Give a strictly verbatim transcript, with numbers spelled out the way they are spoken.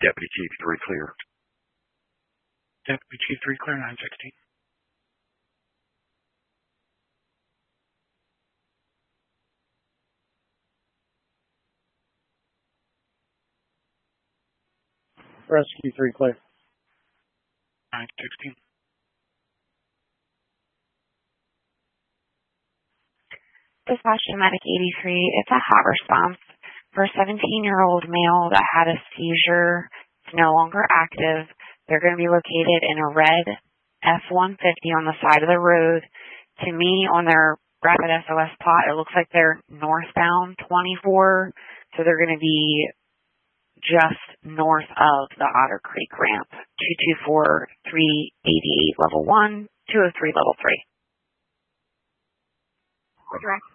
Deputy Chief, three clear. Deputy Chief, three clear, nine sixteen. Rescue, three clear. nine sixteen. Dispatch to Medic eighty-three. It's a hot response for a seventeen-year-old male that had a seizure. It's no longer active. They're going to be located in a red F one fifty on the side of the road. To me, on their rapid S O S plot, it looks like they're northbound twenty-four, so they're going to be just north of the Otter Creek ramp. two two four, three eighty-eight level one, two oh three level three. Direct.